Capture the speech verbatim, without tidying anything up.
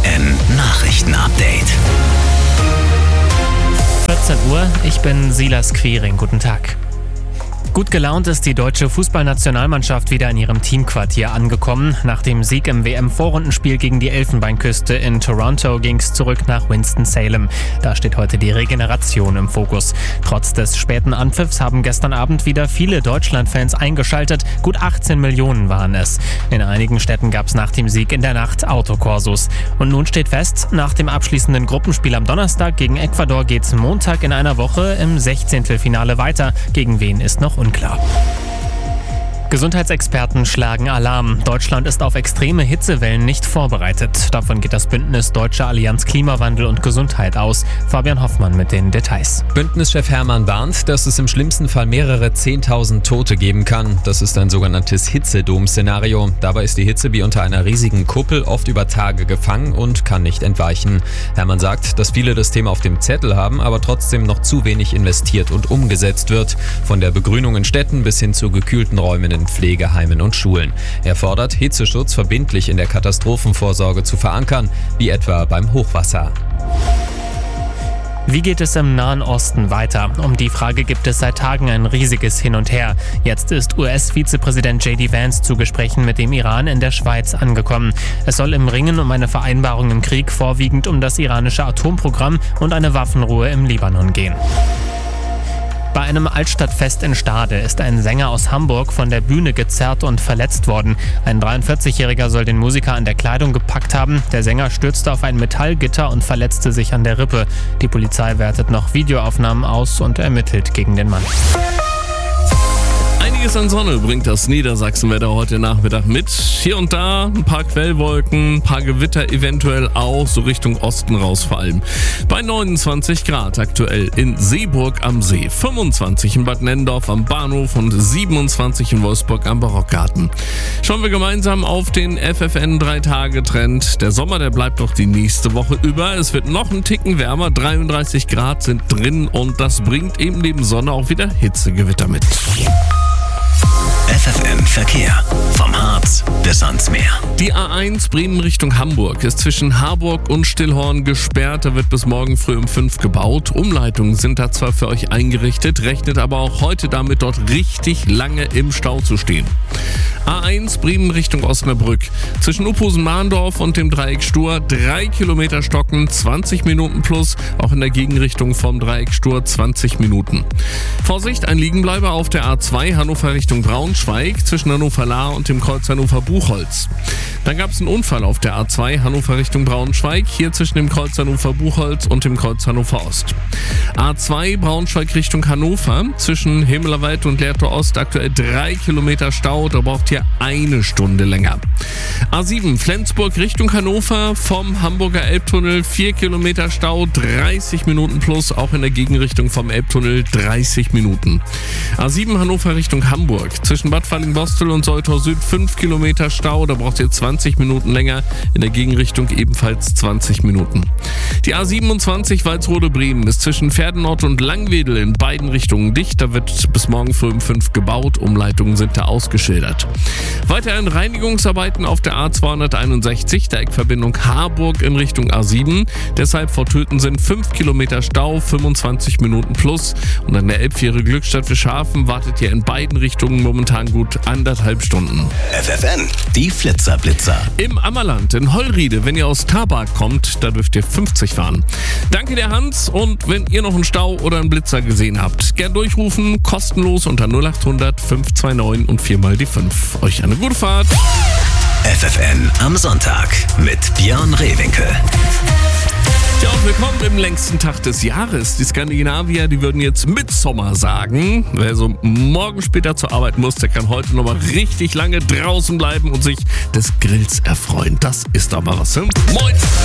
N Nachrichten-Update. vierzehn Uhr, ich bin Silas Quiring. Guten Tag. Gut gelaunt ist die deutsche Fußballnationalmannschaft wieder in ihrem Teamquartier angekommen. Nach dem Sieg im W M-Vorrundenspiel gegen die Elfenbeinküste in Toronto ging es zurück nach Winston-Salem. Da steht heute die Regeneration im Fokus. Trotz des späten Anpfiffs haben gestern Abend wieder viele Deutschlandfans eingeschaltet. Gut achtzehn Millionen waren es. In einigen Städten gab es nach dem Sieg in der Nacht Autokorsos. Und nun steht fest, nach dem abschließenden Gruppenspiel am Donnerstag gegen Ecuador geht's Montag in einer Woche im Sechzehntelfinale weiter. Gegen wen ist noch unklar. Gesundheitsexperten schlagen Alarm. Deutschland ist auf extreme Hitzewellen nicht vorbereitet. Davon geht das Bündnis Deutsche Allianz Klimawandel und Gesundheit aus. Fabian Hoffmann mit den Details. Bündnischef Hermann warnt, dass es im schlimmsten Fall mehrere zehntausend Tote geben kann. Das ist ein sogenanntes Hitzedom-Szenario. Dabei ist die Hitze wie unter einer riesigen Kuppel oft über Tage gefangen und kann nicht entweichen. Hermann sagt, dass viele das Thema auf dem Zettel haben, aber trotzdem noch zu wenig investiert und umgesetzt wird. Von der Begrünung in Städten bis hin zu gekühlten Räumen in Pflegeheimen und Schulen. Er fordert, Hitzeschutz verbindlich in der Katastrophenvorsorge zu verankern, wie etwa beim Hochwasser. Wie geht es im Nahen Osten weiter? Um die Frage gibt es seit Tagen ein riesiges Hin und Her. Jetzt ist U S-Vizepräsident J D Vance zu Gesprächen mit dem Iran in der Schweiz angekommen. Es soll im Ringen um eine Vereinbarung im Krieg vorwiegend um das iranische Atomprogramm und eine Waffenruhe im Libanon gehen. Bei einem Altstadtfest in Stade ist ein Sänger aus Hamburg von der Bühne gezerrt und verletzt worden. Ein dreiundvierzigjähriger soll den Musiker an der Kleidung gepackt haben. Der Sänger stürzte auf ein Metallgitter und verletzte sich an der Rippe. Die Polizei wertet noch Videoaufnahmen aus und ermittelt gegen den Mann. Einiges an Sonne bringt das Niedersachsenwetter heute Nachmittag mit. Hier und da ein paar Quellwolken, ein paar Gewitter eventuell auch, so Richtung Osten raus vor allem. Bei neunundzwanzig Grad aktuell in Seeburg am See, fünfundzwanzig in Bad Nennendorf am Bahnhof und siebenundzwanzig in Wolfsburg am Barockgarten. Schauen wir gemeinsam auf den F F N-drei-Tage-Trend. Der Sommer, der bleibt doch die nächste Woche über. Es wird noch einen Ticken wärmer, dreiunddreißig Grad sind drin und das bringt eben neben Sonne auch wieder Hitzegewitter mit. F F N Verkehr. Vom Harz bis ans Meer. Die A eins Bremen Richtung Hamburg ist zwischen Harburg und Stillhorn gesperrt. Da wird bis morgen früh um fünf gebaut. Umleitungen sind da zwar für euch eingerichtet, rechnet aber auch heute damit, dort richtig lange im Stau zu stehen. A eins Bremen Richtung Osnabrück. Zwischen Uphusen-Mahndorf und dem Dreieck Stur drei Kilometer stocken, zwanzig Minuten plus. Auch in der Gegenrichtung vom Dreieck Stur zwanzig Minuten. Vorsicht, ein Liegenbleiber auf der A zwei Hannover Richtung Braunschweig zwischen Hannover-Lahr und dem Kreuz Hannover-Buchholz. Dann gab es einen Unfall auf der A zwei Hannover Richtung Braunschweig, hier zwischen dem Kreuz Hannover-Buchholz und dem Kreuz Hannover-Ost. A zwei Braunschweig Richtung Hannover zwischen Hemmelerwald und Lehrte Ost aktuell drei Kilometer Stau, da braucht ihr eine Stunde länger. A sieben Flensburg Richtung Hannover vom Hamburger Elbtunnel vier Kilometer Stau, dreißig Minuten plus, auch in der Gegenrichtung vom Elbtunnel dreißig Minuten. A sieben Hannover Richtung Hamburg zwischen Bad Fallingbostel und Soltau Süd fünf Kilometer Stau, da braucht ihr zwanzig Minuten länger, in der Gegenrichtung ebenfalls zwanzig Minuten. Die A siebenundzwanzig Walsrode-Bremen ist zwischen Pferdenort und Langwedel in beiden Richtungen dicht, da wird bis morgen früh um fünf gebaut, Umleitungen sind da ausgeschildert. Weiterhin Reinigungsarbeiten auf der A zweihunderteinundsechzig, der Eckverbindung Harburg in Richtung A sieben. Deshalb vor Töten sind fünf Kilometer Stau, fünfundzwanzig Minuten plus. Und an der Elbfähre Glückstadt Fischhafen wartet ihr in beiden Richtungen momentan gut anderthalb Stunden. F F N, die Flitzerblitzer. Im Ammerland in Hollriede, wenn ihr aus Tabak kommt, da dürft ihr fünfzig fahren. Danke der Hans und wenn ihr noch einen Stau oder einen Blitzer gesehen habt, gern durchrufen, kostenlos unter null acht hundert fünf zwei neun und viermal die fünf. Euch eine gute Fahrt. F F N am Sonntag mit Björn Rehwinkel. Ja, und willkommen im längsten Tag des Jahres. Die Skandinavier, die würden jetzt Mitsommer sagen. Wer so morgen später zur Arbeit muss, der kann heute nochmal richtig lange draußen bleiben und sich des Grills erfreuen. Das ist doch mal was. Hm? Moin!